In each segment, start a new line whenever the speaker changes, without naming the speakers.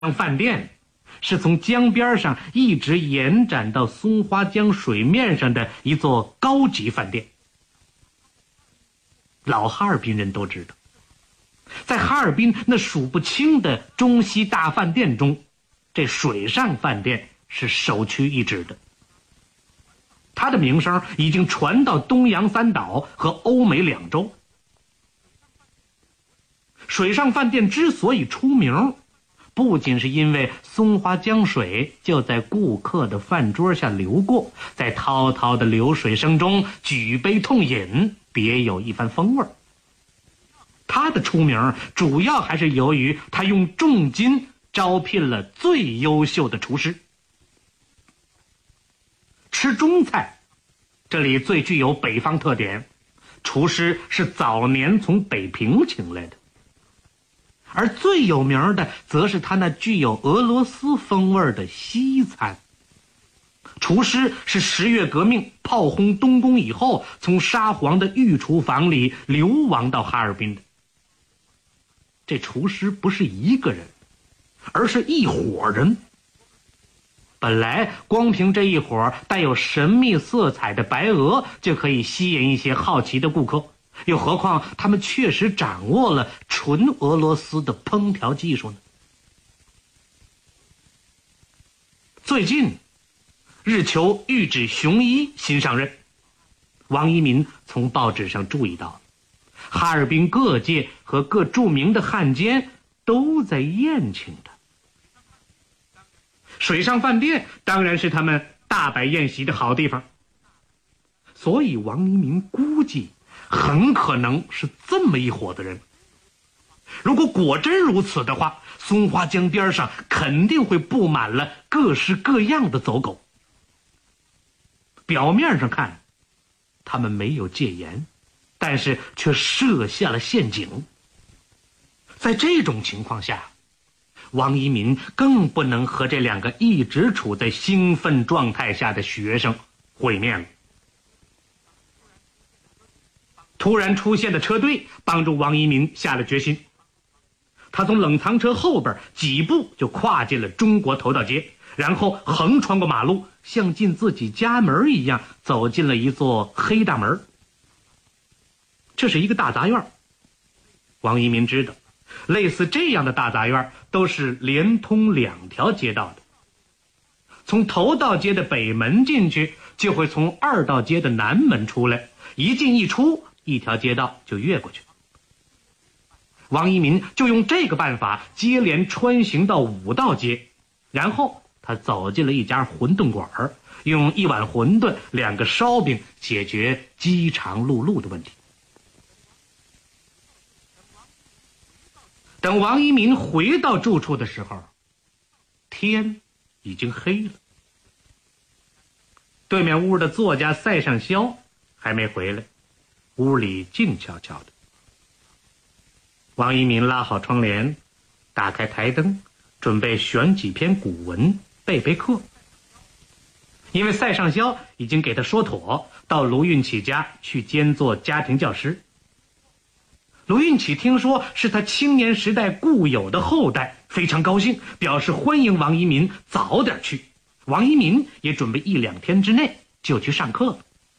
饭店是从江边上一直延展到松花江水面上的一座高级饭店。老哈尔滨人都知道，在哈尔滨那数不清的中西大饭店中，这水上饭店是首屈一指的。它的名声已经传到东洋三岛和欧美两洲。水上饭店之所以出名，不仅是因为松花江水就在顾客的饭桌下流过，在滔滔的流水声中举杯痛饮，别有一番风味。他的出名主要还是由于他用重金招聘了最优秀的厨师。吃中菜，这里最具有北方特点，厨师是早年从北平请来的。而最有名的则是他那具有俄罗斯风味的西餐。厨师是十月革命炮轰东宫以后从沙皇的御厨房里流亡到哈尔滨的。这厨师不是一个人，而是一伙人。本来光凭这一伙带有神秘色彩的白鹅就可以吸引一些好奇的顾客，又何况他们确实掌握了纯俄罗斯的烹调技术呢？最近日求御制雄一新上任，王一民从报纸上注意到，哈尔滨各界和各著名的汉奸都在宴请他。水上饭店当然是他们大摆宴席的好地方，所以王一民估计很可能是这么一伙的人。如果果真如此的话，松花江边上肯定会布满了各式各样的走狗。表面上看，他们没有戒严，但是却设下了陷阱。在这种情况下，王一民更不能和这两个一直处在兴奋状态下的学生会面了。突然出现的车队帮助王一民下了决心。他从冷藏车后边几步就跨进了中国头道街，然后横穿过马路，像进自己家门一样走进了一座黑大门。这是一个大杂院。王一民知道，类似这样的大杂院都是连通两条街道的。从头道街的北门进去，就会从二道街的南门出来，一进一出，一条街道就越过去。王一民就用这个办法接连穿行到五道街，然后他走进了一家馄饨馆，用一碗馄饨2个烧饼解决饥肠辘辘的问题。等王一民回到住处的时候，天已经黑了。对面屋的作家赛上霄还没回来，屋里静悄悄的。王一民拉好窗帘，打开台灯，准备选几篇古文备备课。因为赛上霄已经给他说妥，到卢运起家去兼做家庭教师。卢运起听说是他青年时代故友的后代，非常高兴，表示欢迎王一民早点去。王一民也准备1-2天之内就去上课了。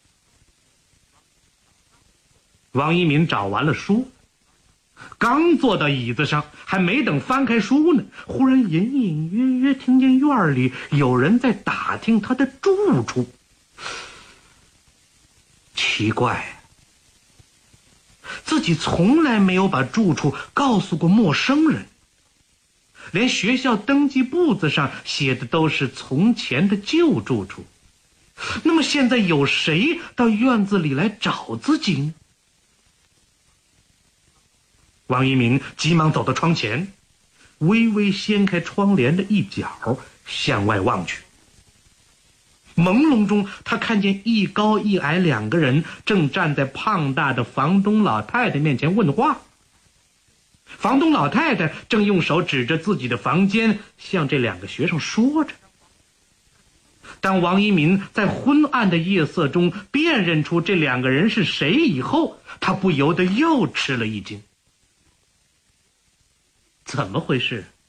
王一民找完了书，刚坐到椅子上，还没等翻开书呢，忽然隐隐约约听见院里有人在打听他的住处。奇怪，自己从来没有把住处告诉过陌生人，连学校登记簿子上写的都是从前的旧住处。那么现在有谁到院子里来找自己呢？王一民急忙走到窗前，微微掀开窗帘的一角，向外望去。朦胧中，他看见一高一矮2个人正站在胖大的房东老太太面前问话。房东老太太正用手指着自己的房间，向这2个学生说着。当王一民在昏暗的夜色中辨认出这2个人是谁以后，他不由得又吃了一惊。怎么回事？